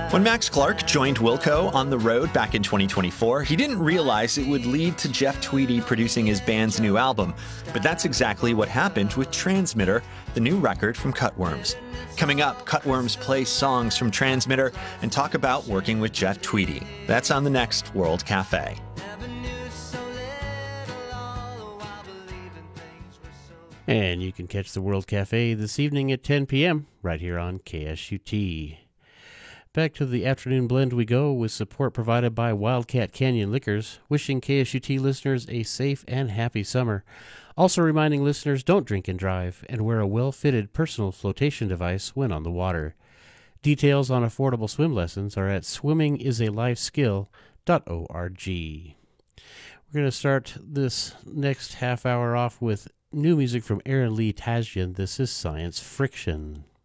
When Max Clark joined Wilco on the road back in 2024, he didn't realize it would lead to Jeff Tweedy producing his band's new album. But that's exactly what happened with Transmitter, the new record from Cutworms. Coming up, Cutworms play songs from Transmitter and talk about working with Jeff Tweedy. That's on the next World Cafe. And you can catch the World Cafe this evening at 10 p.m. right here on KSUT. Back to the afternoon blend we go with support provided by Wildcat Canyon Liquors, wishing KSUT listeners a safe and happy summer. Also reminding listeners don't drink and drive and wear a well-fitted personal flotation device when on the water. Details on affordable swim lessons are at swimmingisalifeskill.org. We're going to start this next half hour off with new music from Aaron Lee Tasjian. This is Science Friction.